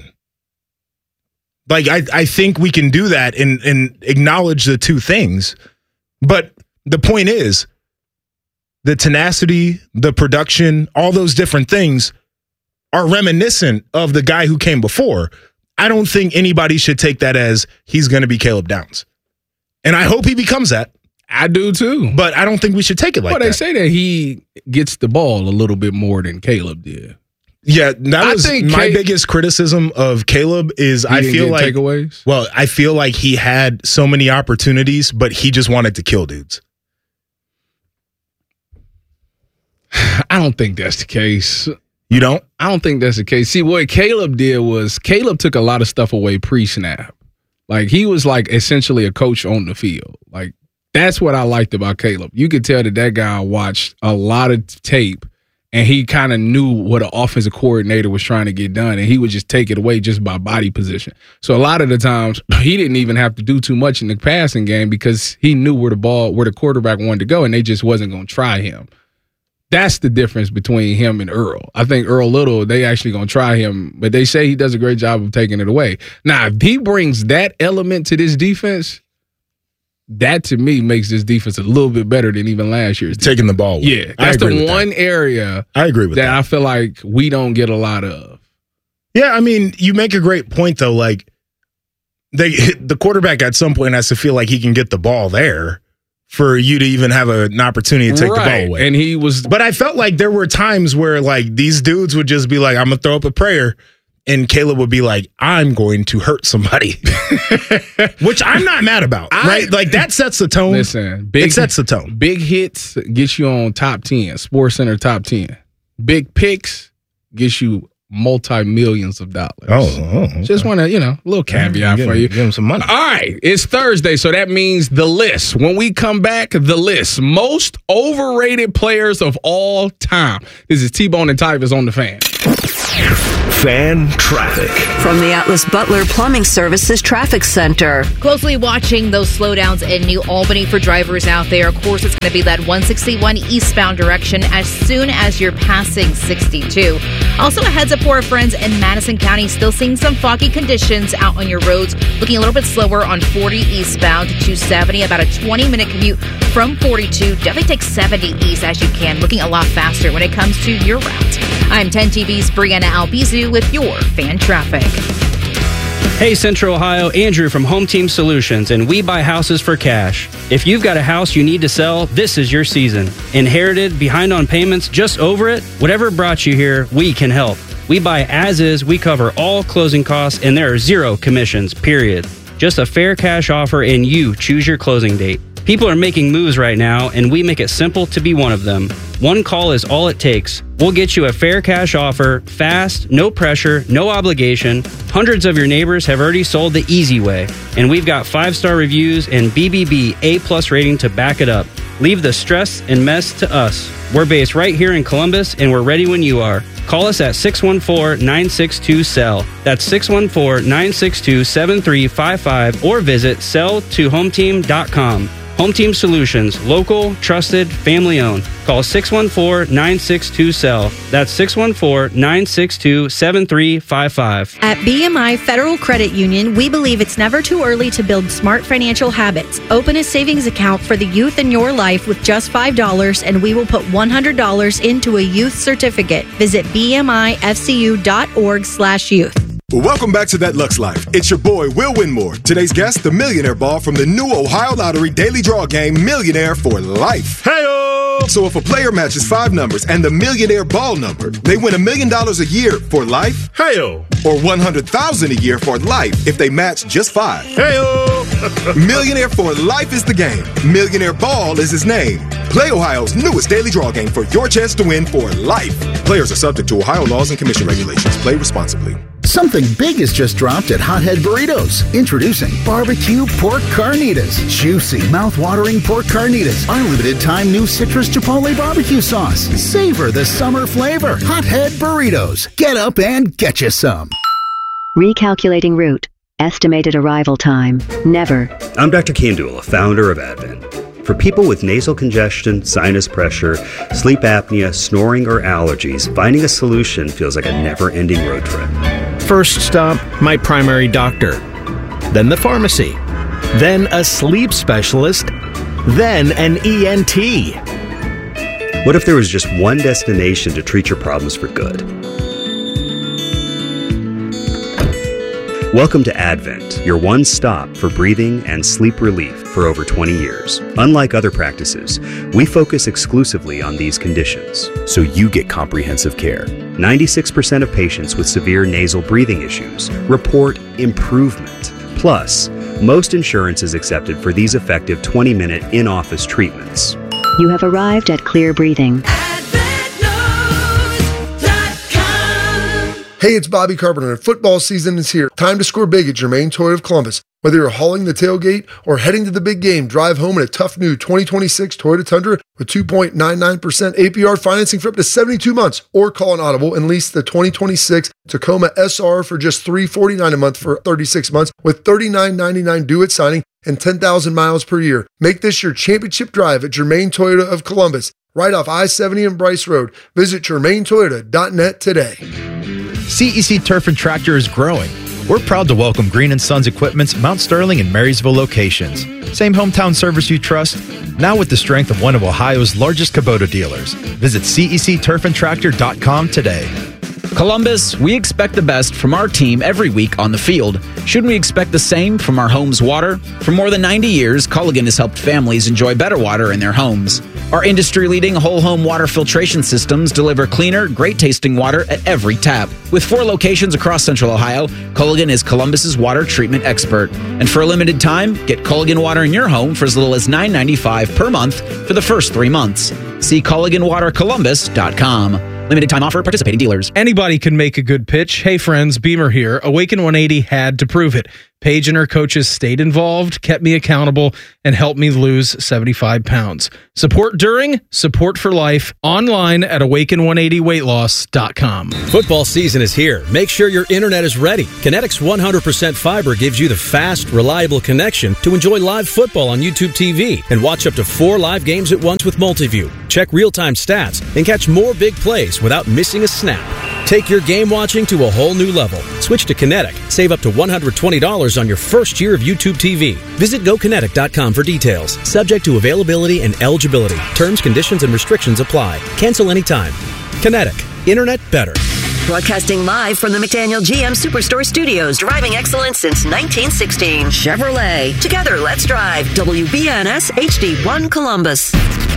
Like I, I think we can do that and, and acknowledge the two things. But the point is, the tenacity, the production, all those different things are reminiscent of the guy who came before. I don't think anybody should take that as he's going to be Caleb Downs. And I hope he becomes that. I do too. But I don't think we should take it like well, that. they say that he gets the ball a little bit more than Caleb did. Yeah, that I was think my Ca- biggest criticism of Caleb is He I didn't feel get like takeaways? well, I feel like he had so many opportunities, but he just wanted to kill dudes. I don't think that's the case. You don't? I don't think that's the case. See, what Caleb did was Caleb took a lot of stuff away pre-snap. Like, he was like essentially a coach on the field. Like, that's what I liked about Caleb. You could tell that that guy watched a lot of tape and he kind of knew what an offensive coordinator was trying to get done, and he would just take it away just by body position. So a lot of the times, he didn't even have to do too much in the passing game because he knew where the ball, where the quarterback wanted to go, and they just wasn't going to try him. That's the difference between him and Earl. I think Earl Little, they actually going to try him, but they say he does a great job of taking it away. Now, if he brings that element to this defense, that to me makes this defense a little bit better than even last year's. Taking the ball away. Yeah, that's the one that. area I agree with that, that I feel like we don't get a lot of. Yeah, I mean, you make a great point though. Like they, the quarterback at some point has to feel like he can get the ball there for you to even have a, an opportunity to take right. the ball away. And he was, but I felt like there were times where like these dudes would just be like, "I'm gonna throw up a prayer." And Caleb would be like, I'm going to hurt somebody, which I'm not mad about, I, right? Like that sets the tone. Listen, big, it sets the tone. Big hits get you on top ten, Sports Center top ten. Big picks gets you multi-millions of dollars. Oh, oh okay. Just want to, you know, a little caveat give for him, you. Give him some money. All right, it's Thursday, so that means the list. When we come back, the list. Most overrated players of all time. This is T-Bone and Tyvus on the Fan. Fan traffic. From the Atlas Butler Plumbing Services Traffic Center. Closely watching those slowdowns in New Albany for drivers out there. Of course, it's going to be that one sixty-one eastbound direction as soon as you're passing sixty-two. Also, a heads up for our friends in Madison County. Still seeing some foggy conditions out on your roads. Looking a little bit slower on forty eastbound to two seventy. About a twenty minute commute from forty-two. Definitely take seventy east as you can. Looking a lot faster when it comes to your route. I'm ten T V's Brianna Albizu with your fan traffic. Hey Central Ohio, Andrew from Home Team Solutions, and we buy houses for cash. If you've got a house you need to sell, this is your season. Inherited, behind on payments, just over it? Whatever brought you here, we can help. We buy as is, we cover all closing costs, and there are zero commissions, period. Just a fair cash offer and you choose your closing date. People are making moves right now, and we make it simple to be one of them. One call is all it takes. We'll get you a fair cash offer, fast, no pressure, no obligation. Hundreds of your neighbors have already sold the easy way, and we've got five-star reviews and B B B A-plus rating to back it up. Leave the stress and mess to us. We're based right here in Columbus, and we're ready when you are. Call us at six one four, nine six two, S E L L. That's six one four, nine six two, seven three five five or visit sell to home team dot com. Home Team Solutions, local, trusted, family owned. Call six one four, nine six two, S E L L. That's six one four, nine six two, seven three five five. At B M I Federal Credit Union, we believe it's never too early to build smart financial habits. Open a savings account for the youth in your life with just five dollars, and we will put one hundred dollars into a youth certificate. Visit B M I F C U dot org slash youth. Well, welcome back to That Lux Life. It's your boy, Will Winmore. Today's guest, the Millionaire Ball from the new Ohio Lottery Daily Draw game, Millionaire for Life. Hey-o! So if a player matches five numbers and the Millionaire Ball number, they win a million dollars a year for life. Hey-o! Or one hundred thousand dollars a year for life if they match just five. Hey-o! Millionaire for Life is the game. Millionaire Ball is his name. Play Ohio's newest daily draw game for your chance to win for life. Players are subject to Ohio laws and commission regulations. Play responsibly. Something big has just dropped at Hothead Burritos. Introducing barbecue pork carnitas. Juicy, mouth-watering pork carnitas. Our limited-time new citrus chipotle barbecue sauce. Savor the summer flavor. Hothead Burritos. Get up and get you some. Recalculating route. Estimated arrival time. Never. I'm Doctor Kandula, founder of Advent. For people with nasal congestion, sinus pressure, sleep apnea, snoring, or allergies, finding a solution feels like a never-ending road trip. First stop, my primary doctor. Then the pharmacy. Then a sleep specialist. Then an E N T. What if there was just one destination to treat your problems for good? Welcome to Advent, your one stop for breathing and sleep relief for over twenty years. Unlike other practices, we focus exclusively on these conditions, so you get comprehensive care. ninety-six percent of patients with severe nasal breathing issues report improvement. Plus, most insurance is accepted for these effective twenty minute in-office treatments. You have arrived at Clear Breathing. Hey, it's Bobby Carpenter, and football season is here. Time to score big at Germain Toyota of Columbus. Whether you're hauling the tailgate or heading to the big game, drive home in a tough new twenty twenty-six Toyota Tundra with two point nine nine percent A P R financing for up to seventy-two months, or call an Audible and lease the twenty twenty-six Tacoma S R for just three hundred forty-nine dollars a month for thirty-six months with thirty-nine ninety-nine due at signing and ten thousand miles per year. Make this your championship drive at Germain Toyota of Columbus, right off I seventy and Bryce Road. Visit germain toyota dot net today. C E C Turf and Tractor is growing. We're proud to welcome Green and Sons Equipment's Mount Sterling and Marysville locations. Same hometown service you trust, now with the strength of one of Ohio's largest Kubota dealers. Visit C E C turf and tractor dot com today. Columbus, we expect the best from our team every week on the field. Shouldn't we expect the same from our home's water? For more than ninety years, Culligan has helped families enjoy better water in their homes. Our industry-leading whole-home water filtration systems deliver cleaner, great-tasting water at every tap. With four locations across Central Ohio, Culligan is Columbus's water treatment expert. And for a limited time, get Culligan water in your home for as little as nine dollars and ninety-five cents per month for the first three months. See Culligan Water Columbus dot com. Limited time offer, participating dealers. Anybody can make a good pitch. Hey friends, Beamer here. Awaken one eighty had to prove it. Paige and her coaches stayed involved, kept me accountable, and helped me lose seventy-five pounds. Support during, support for life. Online at awaken one eighty weight loss dot com. Football season is here. Make sure your internet is ready. Kinetic's one hundred percent fiber gives you the fast, reliable connection to enjoy live football on YouTube T V and watch up to four live games at once with Multiview. Check real-time stats and catch more big plays without missing a snap. Take your game watching to a whole new level. Switch to Kinetic. Save up to one hundred twenty dollars on your first year of YouTube T V. Visit go kinetic dot com for details. Subject to availability and eligibility. Terms, conditions, and restrictions apply. Cancel anytime. Kinetic. Internet better. Broadcasting live from the McDaniel G M Superstore Studios. Driving excellence since nineteen sixteen. Chevrolet. Together, let's drive. W B N S H D one Columbus.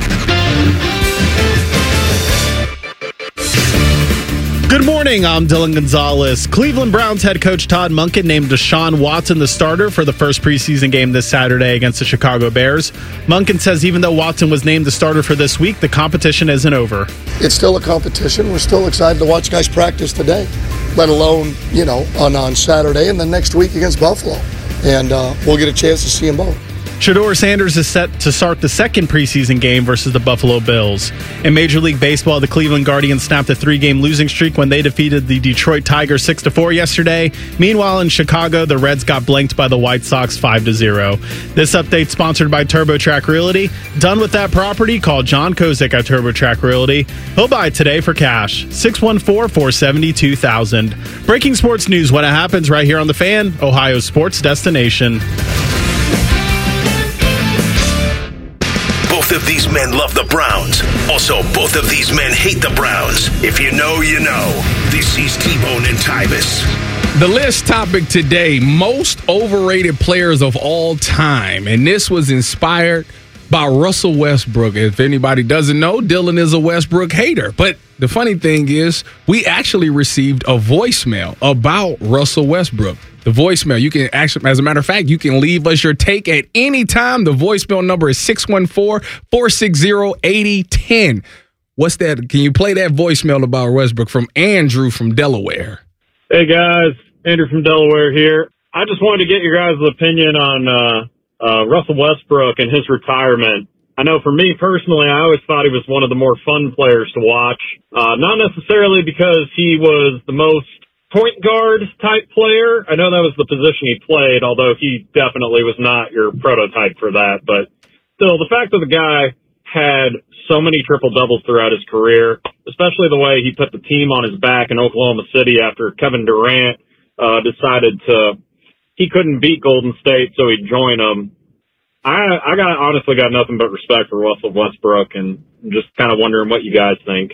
Good morning, I'm Dylan Gonzalez. Cleveland Browns head coach Todd Monken named Deshaun Watson the starter for the first preseason game this Saturday against the Chicago Bears. Monken says even though Watson was named the starter for this week, the competition isn't over. It's still a competition. We're still excited to watch guys practice today, let alone, you know, on, on Saturday and then next week against Buffalo. And uh, we'll get a chance to see them both. Shedeur Sanders is set to start the second preseason game versus the Buffalo Bills. In Major League Baseball, the Cleveland Guardians snapped a three-game losing streak when they defeated the Detroit Tigers six to four yesterday. Meanwhile, in Chicago, the Reds got blanked by the White Sox five to zero. This update sponsored by TurboTrack Realty. Done with that property? Call John Kozik at TurboTrack Realty. He'll buy it today for cash. six one four, four seven two, two thousand. Breaking sports news when it happens right here on The Fan, Ohio's sports destination. Both of these men love the Browns. Also, both of these men hate the Browns. If you know, you know. This is T-Bone and Tyvis. The list topic today, most overrated players of all time. And this was inspired by Russell Westbrook. If anybody doesn't know, Dylan is a Westbrook hater. But the funny thing is, we actually received a voicemail about Russell Westbrook. The voicemail, you can actually, as a matter of fact, you can leave us your take at any time. The voicemail number is six one four, four six zero, eight zero one zero. What's that? Can you play that voicemail about Westbrook from Andrew from Delaware? Hey, guys. Andrew from Delaware here. I just wanted to get your guys' opinion on uh, uh, Russell Westbrook and his retirement. I know for me personally, I always thought he was one of the more fun players to watch. Uh, not necessarily because he was the most point guard type player. I know that was the position he played, although he definitely was not your prototype for that. But still, the fact that the guy had so many triple doubles throughout his career, especially the way he put the team on his back in Oklahoma City after Kevin Durant uh, decided to, he couldn't beat Golden State, so he'd join them. I, I got honestly got nothing but respect for Russell Westbrook, and I'm just kind of wondering what you guys think.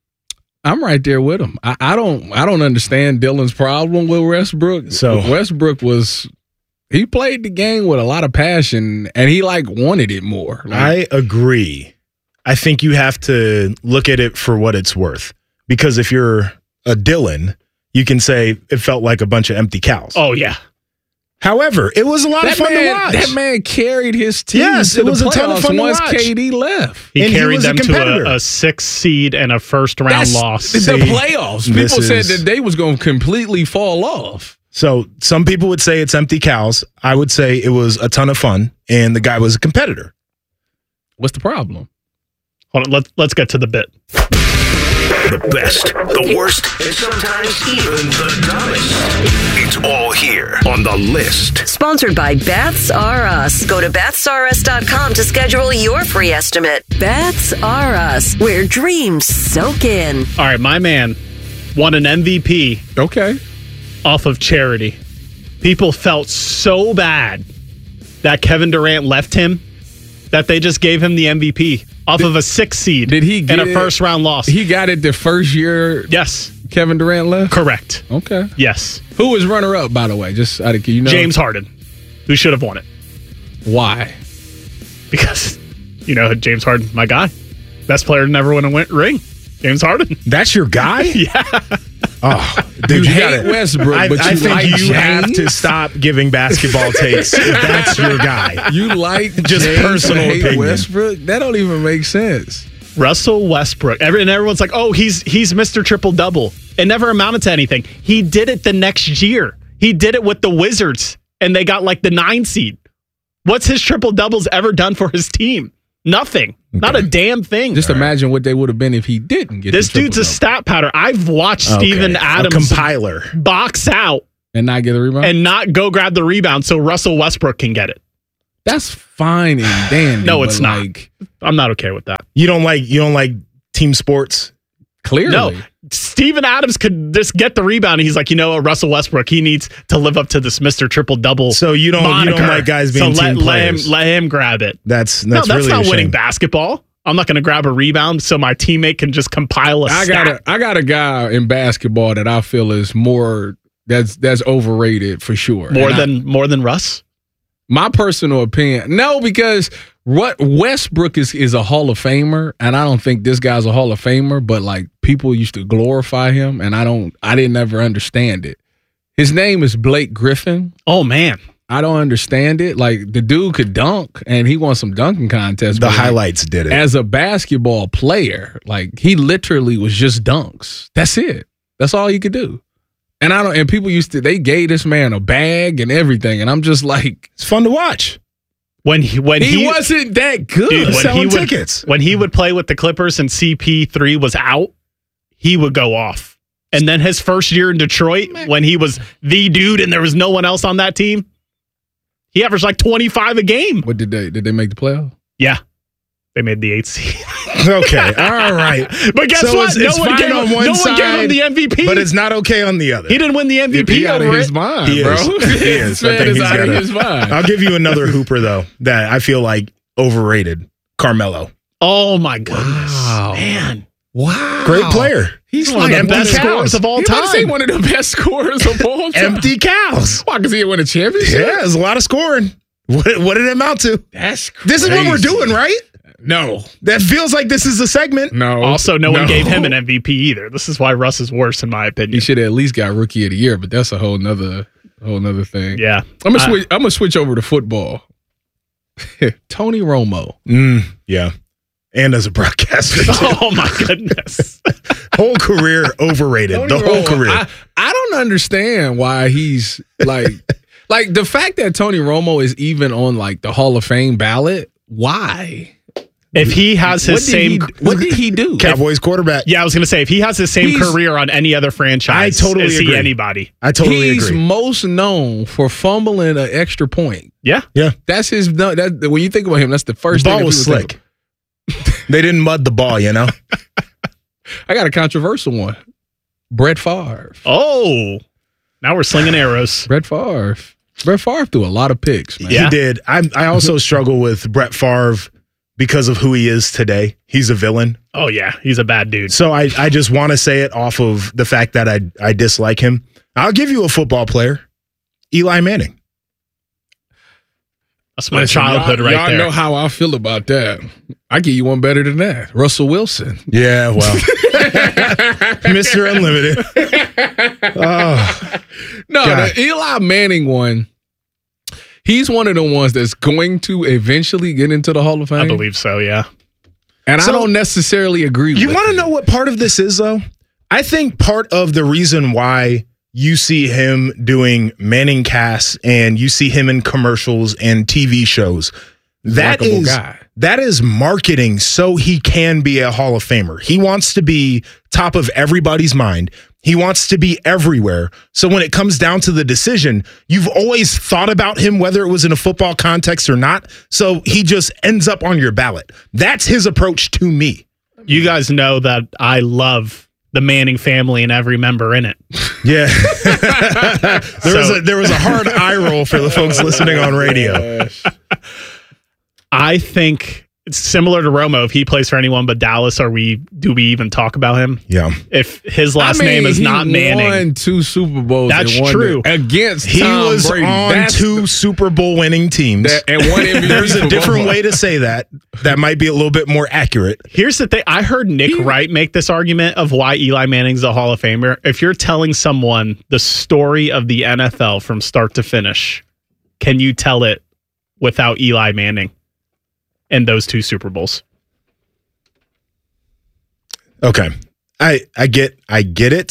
I'm right there with him. I, I don't I don't understand Dylan's problem with Westbrook. So Westbrook was he played the game with a lot of passion and he like wanted it more. Like, I agree. I think you have to look at it for what it's worth. Because if you're a Dylan, you can say it felt like a bunch of empty cows. Oh yeah. However, it was a lot that of fun man, to watch. That man carried his team yes, to it was the a ton of fun to once watch. K D left. He and carried he them a to a, a sixth seed and a first round That's loss. The See, playoffs. People said is, that they was going to completely fall off. So some people would say it's empty cows. I would say it was a ton of fun, and the guy was a competitor. What's the problem? Hold on, let's let's get to the bit. The best, the worst, and sometimes even the dumbest. It's all here on The List. Sponsored by Baths R Us. Go to baths r us dot com to schedule your free estimate. Baths R Us, where dreams soak in. All right, my man won an M V P. Okay. Off of charity. People felt so bad that Kevin Durant left him that they just gave him the M V P off did, of a six seed did he get and a it, first round loss. He got it the first year Yes. Kevin Durant left? Correct. Okay. Yes. Who was runner-up, by the way? Just out of you know? James Harden, who should have won it. Why? Because, you know, James Harden, my guy. Best player to never win a win- ring. James Harden. That's your guy? Yeah. Oh, dude, you, you hate gotta, Westbrook, I, but you I think like you James? have to stop giving basketball takes. If that's your guy. You like just James personal hate opinion. Westbrook? That don't even make sense. Russell Westbrook. Every, and everyone's like, oh, he's he's Mister Triple-Double. It never amounted to anything. He did it the next year. He did it with the Wizards, and they got like the nine seed. What's his triple-doubles ever done for his team? Nothing. Okay. Not a damn thing. Just imagine what they would have been if he didn't get this dude's a stat pattern. I've watched Okay. Steven Adams a compiler box out and not get the rebound and not go grab the rebound so Russell Westbrook can get it. That's fine and dandy. No, it's not. Like, I'm not okay with that. You don't like you don't like team sports? Clearly. No. Steven Adams could just get the rebound and he's like, you know what, Russell Westbrook, he needs to live up to this Mister Triple-Double. So you don't moniker. you don't like guys being so team let, let him players. let him grab it. That's that's no, that's really not a winning shame. basketball. I'm not going to grab a rebound so my teammate can just compile a I stat. got a I got a guy in basketball that I feel is more that's that's overrated for sure. More And than I, more than Russ? My personal opinion. No, because what Westbrook is is a Hall of Famer, and I don't think this guy's a Hall of Famer, but like people used to glorify him, and I don't I didn't ever understand it. His name is Blake Griffin. Oh man. I don't understand it. Like the dude could dunk and he won some dunking contests. The but highlights like, did it. As a basketball player, like he literally was just dunks. That's it. That's all he could do. And I don't and people used to they gave this man a bag and everything. And I'm just like, it's fun to watch. When he when he, he wasn't that good. Dude, when selling he would, tickets. When he would play with the Clippers and C P three was out, he would go off. And then his first year in Detroit, when he was the dude and there was no one else on that team, he averaged like twenty-five a game. What did they did they make the playoff? Yeah. They made the eighth seed. Okay, all right. But guess so what? It's, no it's one, fine gave, on him, one no side, one gave him the M V P. but it's not okay on the other. He didn't win the M V P. He out of over his it. mind, He bro. is. He is. I Man think is he's out of got his mind. I'll give you another hooper though that I feel like overrated. Carmelo. Oh my goodness, Wow. man! Wow. Great player. He's one of the best cows. scorers of all You want to say time. one of the best scorers of all time? Empty cows. Why? Because he didn't win a championship? Yeah, there's a lot of scoring. What, what did it amount to? That's crazy. This is what we're doing, right? No. That feels like this is a segment. No. Also, no, no. one gave him an M V P either. This is why Russ is worse, in my He opinion. should have at least got rookie of the year, but that's a whole nother whole nother thing. Yeah, I'm gonna I- switch I'm gonna switch over to football. Tony Romo. Mm, yeah. And as a broadcaster. too. Oh my goodness! Whole career overrated. Tony the whole Romo, career. I, I don't understand why he's like like the fact that Tony Romo is even on like the Hall of Fame ballot. Why? If he has his what did same, he, what did he do? Cowboys quarterback. yeah, I was gonna say if he has his same He's- career on any other franchise, I totally is agree. he anybody? I totally He's agree. most known for fumbling an extra point. Yeah, Yeah. That's his. No, that when you think about him, that's the The first. ball thing that was people think slick. They didn't mud the ball, you know? of. I got a controversial one. Brett Favre. Oh, now we're slinging arrows. Brett Favre. Brett Favre threw a lot of picks, man. Yeah. He did. I I also struggle with Brett Favre because of who he is today. He's a villain. Oh yeah, he's a bad dude. So I, I just want to say it off of the fact that I I dislike him. I'll give you a football player. Eli Manning. That's my Listen, childhood y'all, right y'all there. know how I feel about that. I give you one better than that. Russell Wilson. Yeah, well. Mister Unlimited. Oh, No, God. the Eli Manning one, he's one of the ones that's going to eventually get into the Hall of Fame. I believe so. Yeah. And So, I don't necessarily agree you with want to it. know what part of this is, though? I think part of the reason why you see him doing Manning casts and you see him in commercials and T V shows, that Likeable is guy. that is marketing so he can be a Hall of Famer. He wants to be top of everybody's mind. He wants to be everywhere. So when it comes down to the decision, you've always thought about him, whether it was in a football context or not. So he just ends up on your ballot. That's his approach to me. You guys know that I love the Manning family and every member in it. Yeah. there, so, was a, there was a hard eye roll for the folks listening on radio. I think it's similar to Romo. If he plays for anyone but Dallas, are we? Do we even talk about him? Yeah. If his last I mean, name is he not Manning, won two Super Bowls. That's and won true. the- against He Tom was Brady. on That's two the- Super Bowl winning teams. That- and one M V P There's a for different both. way to say that. That might be a little bit more accurate. here's the thing. I heard Nick He- Wright make this argument of why Eli Manning's a Hall of Famer. If you're telling someone the story of the N F L from start to finish, can you tell it without Eli Manning and those two Super Bowls? Okay. I I get I get it.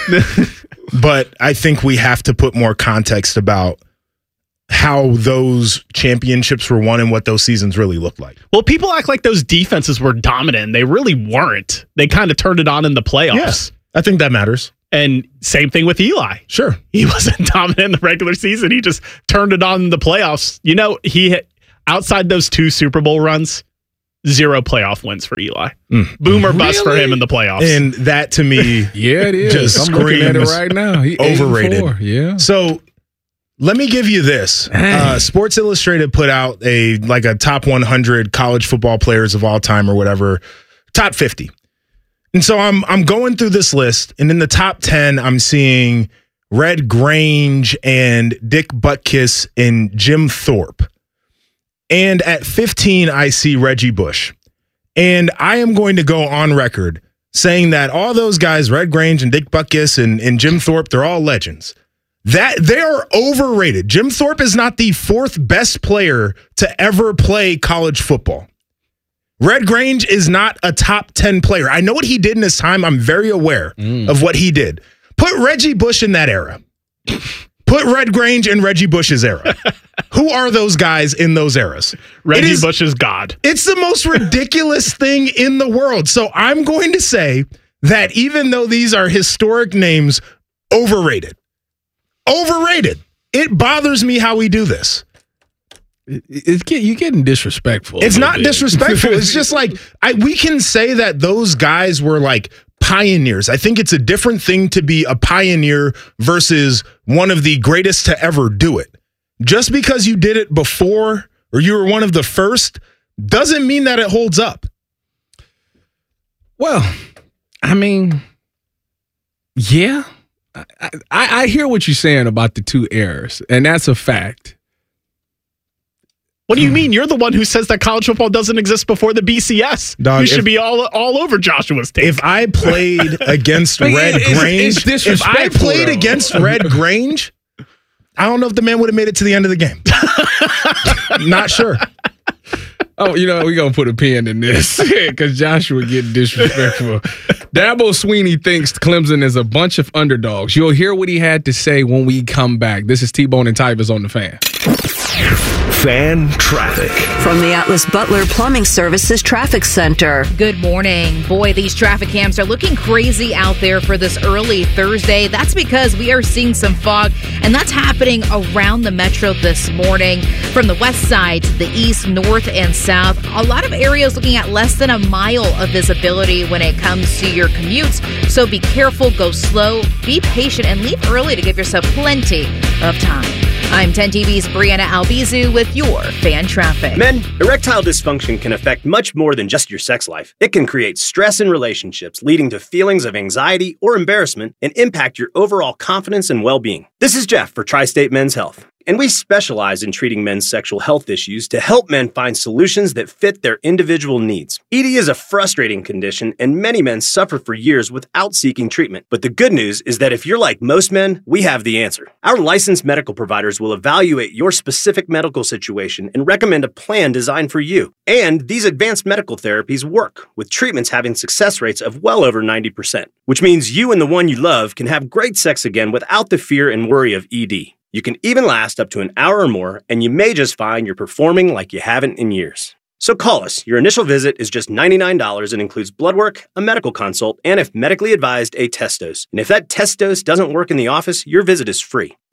But I think we have to put more context about how those championships were won and what those seasons really looked like. Well, people act like those defenses were dominant. They really weren't. They kind of turned it on in the playoffs. Yes. I think that matters. And same thing with Eli. Sure. He wasn't dominant in the regular season. He just turned it on in the playoffs. You know, he hit, outside those two Super Bowl runs, zero playoff wins for Eli. Mm. Boom or bust for Really? him in the playoffs. And that to me Yeah, it is. just I'm looking at it screams right now. He eight and overrated. four. Yeah. So let me give you this. Uh, Sports Illustrated put out a like a top one hundred college football players of all time or whatever, top fifty. And so I'm I'm going through this list, and in the top ten, I'm seeing Red Grange and Dick Butkus and Jim Thorpe. And at fifteen, I see Reggie Bush. And I am going to go on record saying that all those guys, Red Grange and Dick Butkus and, and Jim Thorpe, they're all legends. That they are overrated. Jim Thorpe is not the fourth best player to ever play college football. Red Grange is not a top ten player. I know what he did in his time. I'm very aware mm. of what he did. Put Reggie Bush in that era. Put Red Grange in Reggie Bush's era. Who are those guys in those eras? Reggie is, Bush is God. It's the most ridiculous thing in the world. So I'm going to say that even though these are historic names, overrated. Overrated. It bothers me how we do this. It's get, you're getting disrespectful. It's not bit. disrespectful. It's just like I, we can say that those guys were like pioneers. I think it's a different thing to be a pioneer versus one of the greatest to ever do it. Just because you did it before or you were one of the first doesn't mean that it holds up. Well, I mean, yeah, I, I, I hear what you're saying about the two eras, and that's a fact. What do you mean? You're the one who says that college football doesn't exist before the B C S. Dog, you should if, be all all over Joshua's take. If I played against Red it's, Grange, it's if I played though. against Red Grange, I don't know if the man would have made it to the end of the game. Not sure. Oh, you know, we're going to put a pin in this because Joshua getting disrespectful. Dabo Sweeney thinks Clemson is a bunch of underdogs. You'll hear what he had to say when we come back. This is T-Bone and Tyvus on the Fan. Fan traffic. From the Atlas Butler Plumbing Services Traffic Center. Good morning. Boy, these traffic cams are looking crazy out there for this early Thursday. That's because we are seeing some fog, and that's happening around the metro this morning. From the west side to the east, north, and south, a lot of areas looking at less than a mile of visibility when it comes to your commutes. So be careful, go slow, be patient, and leave early to give yourself plenty of time. I'm ten T V's Brianna Albizu with your Fan Traffic. Men, erectile dysfunction can affect much more than just your sex life. It can create stress in relationships, leading to feelings of anxiety or embarrassment, and impact your overall confidence and well-being. This is Jeff for Tri-State Men's Health, and we specialize in treating men's sexual health issues to help men find solutions that fit their individual needs. E D is a frustrating condition, and many men suffer for years without seeking treatment. But the good news is that if you're like most men, we have the answer. Our licensed medical providers will evaluate your specific medical situation and recommend a plan designed for you. And these advanced medical therapies work, with treatments having success rates of well over ninety percent, which means you and the one you love can have great sex again without the fear and worry of E D. You can even last up to an hour or more, and you may just find you're performing like you haven't in years. So call us. Your initial visit is just ninety-nine dollars and includes blood work, a medical consult, and if medically advised, a test dose. And if that test dose doesn't work in the office, your visit is free.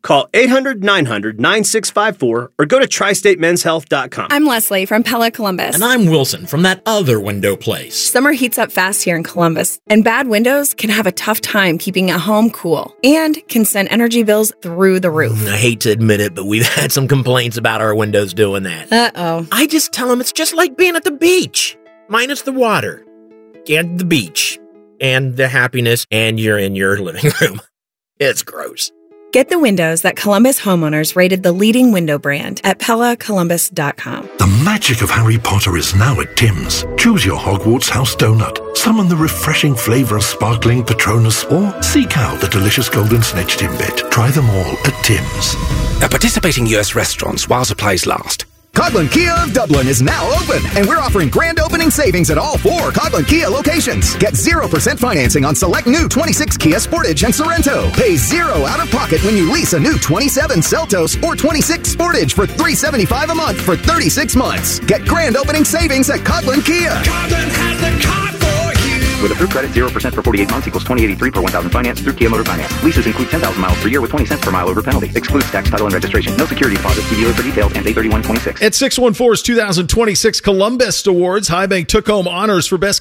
Call eight hundred nine hundred nine six five four or go to tri state men's health dot com. I'm Leslie from Pella Columbus. And I'm Wilson from that other window place. Summer heats up fast here in Columbus, and bad windows can have a tough time keeping a home cool and can send energy bills through the roof. I hate to admit it, but we've had some complaints about our windows doing that. Uh-oh. I just tell them it's just like being at the beach, minus the water and the beach and the happiness, and you're in your living room. It's gross. Get the windows that Columbus homeowners rated the leading window brand at Pella Columbus dot com. The magic of Harry Potter is now at Tim's. Choose your Hogwarts house donut, summon the refreshing flavour of sparkling Patronus, or seek out the delicious golden snitch Timbit. Try them all at Tim's. At participating U S restaurants while supplies last. Coghlan Kia of Dublin is now open, and we're offering grand opening savings at all four Coghlan Kia locations. Get zero percent financing on select new twenty-six Kia Sportage and Sorrento. Pay zero out of pocket when you lease a new twenty-seven Seltos or twenty-six Sportage for three hundred seventy-five dollars a month for thirty-six months. Get grand opening savings at Coghlan Kia. Coghlan has the car for you. With approved credit, zero percent for forty-eight months equals twenty eighty-three per one thousand finance through Kia Motor Finance. Leases include ten thousand miles per year with twenty cents per mile over penalty. Excludes tax, title, and registration. No security deposit. See dealer for details. Ends eight thirty-one twenty-six. At six one four's two thousand twenty-six Columbus Awards, High Bank took home honors for best